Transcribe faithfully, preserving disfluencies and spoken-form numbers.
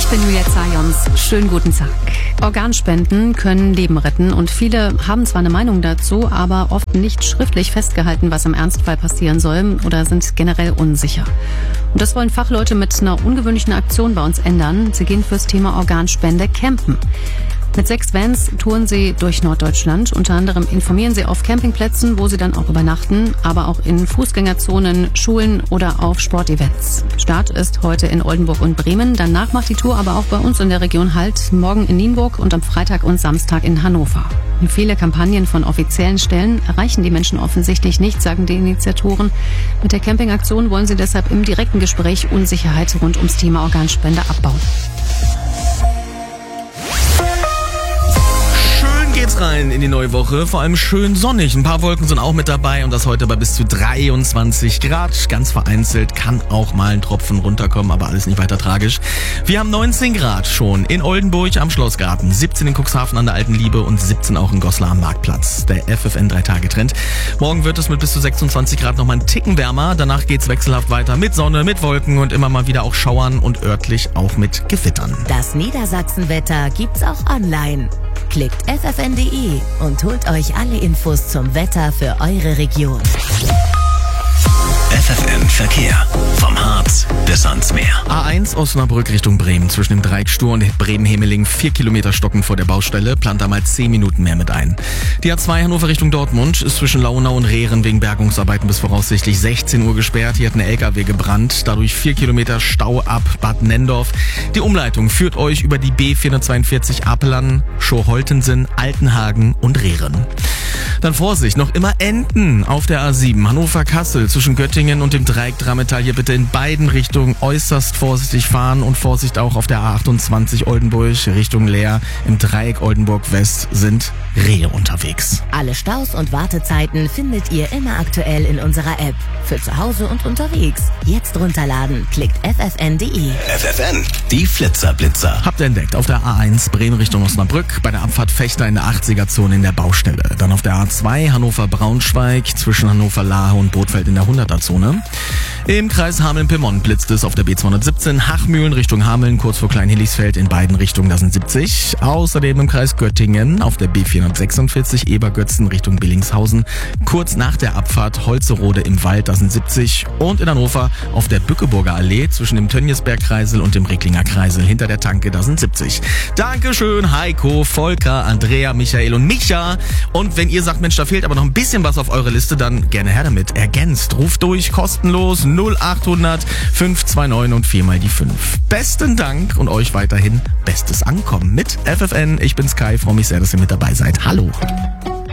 bin Julia Zajons. Schönen guten Tag. Organspenden können Leben retten und viele haben zwar eine Meinung dazu, aber oft nicht schriftlich festgehalten, was im Ernstfall passieren soll oder sind generell unsicher. Und das wollen Fachleute mit einer ungewöhnlichen Aktion bei uns ändern. Sie gehen fürs Thema Organspende campen. Mit sechs Vans touren sie durch Norddeutschland. Unter anderem informieren sie auf Campingplätzen, wo sie dann auch übernachten, aber auch in Fußgängerzonen, Schulen oder auf Sportevents. Start ist heute in Oldenburg und Bremen. Danach macht die Tour aber auch bei uns in der Region Halt. Morgen in Nienburg und am Freitag und Samstag in Hannover. Viele Kampagnen von offiziellen Stellen erreichen die Menschen offensichtlich nicht, sagen die Initiatoren. Mit der Campingaktion wollen sie deshalb im direkten Gespräch Unsicherheit rund ums Thema Organspende abbauen. Geht's rein in die neue Woche, vor allem schön sonnig. Ein paar Wolken sind auch mit dabei und das heute bei bis zu dreiundzwanzig Grad. Ganz vereinzelt kann auch mal ein Tropfen runterkommen, aber alles nicht weiter tragisch. Wir haben neunzehn Grad schon in Oldenburg am Schlossgarten, siebzehn in Cuxhaven an der Alten Liebe und siebzehn auch in Goslar am Marktplatz. Der F F N drei Tage Trend. Morgen wird es mit bis zu sechsundzwanzig Grad nochmal einen Ticken wärmer. Danach geht's wechselhaft weiter mit Sonne, mit Wolken und immer mal wieder auch Schauern und örtlich auch mit Gewittern. Das Niedersachsenwetter gibt's auch online. Klickt f f n punkt d e und holt euch alle Infos zum Wetter für eure Region. F F N Verkehr. Vom Harz bis ans Meer. A eins Osnabrück Richtung Bremen. Zwischen dem Dreieck Stur und Bremen-Hemeling vier Kilometer stocken vor der Baustelle. Plant da mal zehn Minuten mehr mit ein. Die A zwei Hannover Richtung Dortmund ist zwischen Launau und Rehren wegen Bergungsarbeiten bis voraussichtlich sechzehn Uhr gesperrt. Hier hat ein L K W gebrannt. Dadurch vier Kilometer Stau ab Bad Nendorf. Die Umleitung führt euch über die B vierhundertzweiundvierzig Apelern, Schorholtensen, Altenhagen und Rehren. Dann Vorsicht, noch immer Enten auf der A sieben. Hannover-Kassel zwischen Göttingen und dem Dreieck Drammetal. Hier bitte in beiden Richtungen äußerst vorsichtig fahren und Vorsicht auch auf der A achtundzwanzig Oldenburg Richtung Leer. Im Dreieck Oldenburg-West sind Rehe unterwegs. Alle Staus und Wartezeiten findet ihr immer aktuell in unserer App. Für zu Hause und unterwegs. Jetzt runterladen. Klickt f f n punkt d e. F F N, die Flitzerblitzer. Habt ihr entdeckt auf der A eins Bremen Richtung Osnabrück, bei der Abfahrt Fechter in der achtziger-Zone in der Baustelle. Dann auf der A zwei Hannover-Braunschweig zwischen Hannover-Lahe und Bothfeld in der hunderter-Zone. Im Kreis Hameln-Pyrmont blitzt es auf der B zweihundertsiebzehn Hachmühlen Richtung Hameln, kurz vor Klein-Hilligsfeld in beiden Richtungen, das sind siebzig. Außerdem im Kreis Göttingen auf der B vierhundertsechsundvierzig Ebergötzen Richtung Billingshausen, kurz nach der Abfahrt Holzerode im Wald, das sind siebzig. Und in Hannover auf der Bückeburger Allee zwischen dem Tönniesberg-Kreisel und dem Recklinger Kreisel hinter der Tanke, das sind siebzig. Dankeschön Heiko, Volker, Andrea, Michael und Micha. Und wenn ihr sagt, Mensch, da fehlt aber noch ein bisschen was auf eure Liste, dann gerne her damit. Ergänzt, ruft durch, kostenlos null achthundert fünf zwei neun und viermal die fünf. Besten Dank und euch weiterhin bestes Ankommen mit F F N. Ich bin Sky, freue mich sehr, dass ihr mit dabei seid. Hallo.